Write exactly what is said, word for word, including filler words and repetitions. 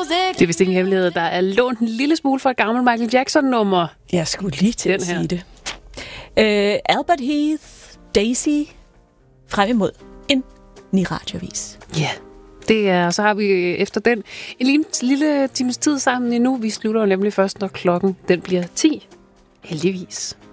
Det er vist ingen hemmelighed, der er lånt en lille smule fra et gammelt Michael Jackson-nummer. Jeg skulle lige til at sige det. Uh, Albert Heath, Daisy, frem imod en ny radiovis. Ja, yeah. Det er, så har vi efter den en lille, lille times tid sammen endnu. Vi slutter jo nemlig først, når klokken den bliver ti. Heldigvis.